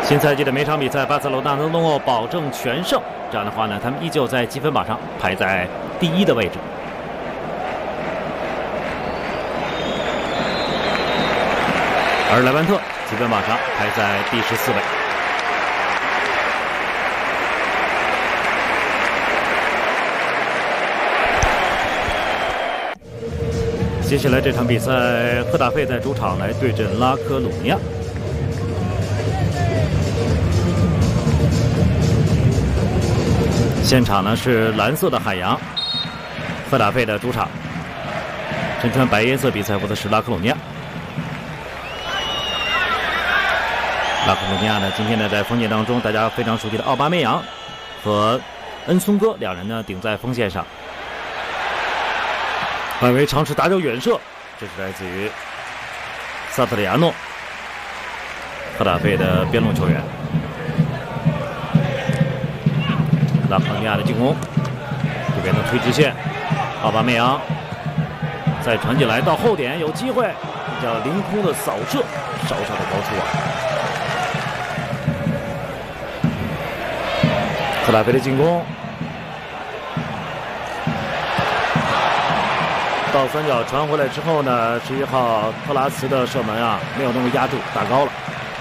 新赛季的每场比赛，巴塞罗那能够保证全胜，这样的话呢，他们依旧在积分榜上排在第1的位置。而莱万特积分榜上排在第14位。接下来这场比赛，赫塔费在主场来对阵拉科鲁尼亚。现场呢是蓝色的海洋，赫塔费的主场，身穿白颜色比赛服的是拉科鲁尼亚。拉科鲁尼亚呢，今天呢在锋线当中，大家非常熟悉的奥巴梅扬和恩松戈两人呢顶在锋线上，外围尝试打脚远射，这是来自于萨特里亚诺，赫塔费的边路球员。拉科鲁尼亚的进攻，这边的推直线，奥巴梅扬再传进来到后点有机会，比较凌空的扫射，稍稍的高出啊。赫塔费的进攻，到三角传回来之后呢，11号特拉茨的射门啊没有能够压住，打高了。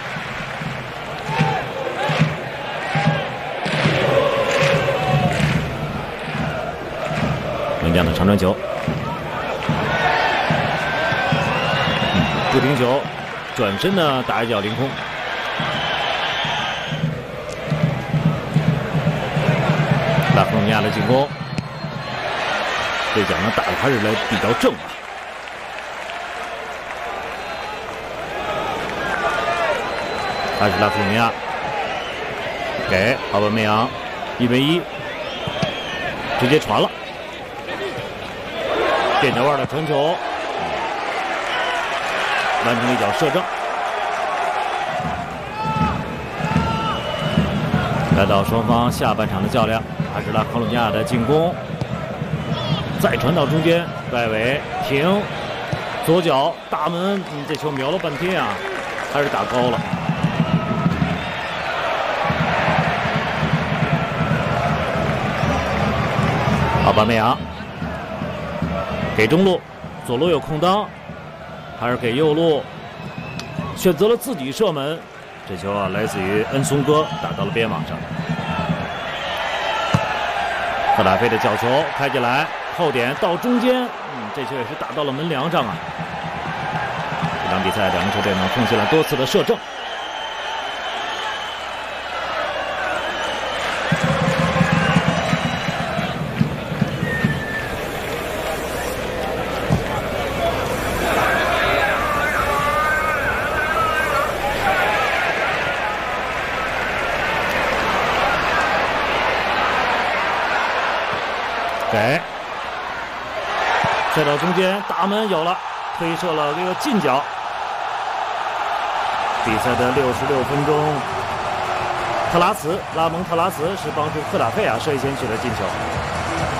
门将的长传球，不停球，转身呢打一脚凌空。拉科鲁尼亚的进攻，这脚呢打的还是来比较正啊。还是拉科鲁尼亚给奥巴梅扬1v1，直接传了。垫脚腕的传球，完成一脚射正。来到双方下半场的较量，还是拉科鲁尼亚的进攻，再传到中间，外围停，左脚大门，这球瞄了半天啊，还是打高了。奥巴梅扬给中路，左路有空当，还是给右路，选择了自己射门。这球啊，来自于恩松戈，打到了边网上。赫塔费的角球开进来，后点到中间，这球也是打到了门梁上啊。这场比赛两个球队呢奉献了多次的射正。给射到中间，大门有了，推射了这个近角。比赛的66分钟，拉蒙特拉茨是帮助赫塔费啊率先取得进球。